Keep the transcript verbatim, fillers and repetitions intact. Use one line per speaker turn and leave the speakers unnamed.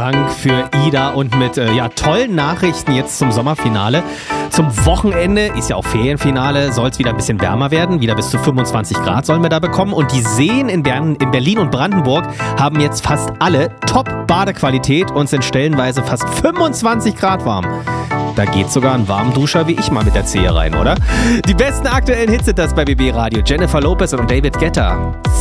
Dank für Ida und mit äh, ja, tollen Nachrichten jetzt zum Sommerfinale. Zum Wochenende ist ja auch Ferienfinale, soll es wieder ein bisschen wärmer werden. Wieder bis zu fünfundzwanzig Grad sollen wir da bekommen. Und die Seen in, Bern, in Berlin und Brandenburg haben jetzt fast alle Top-Badequalität und sind stellenweise fast fünfundzwanzig Grad warm. Da geht sogar ein Warmduscher wie ich mal mit der Zehe rein, oder? Die besten aktuellen Hits sind das bei B B Radio. Jennifer Lopez und David Guetta.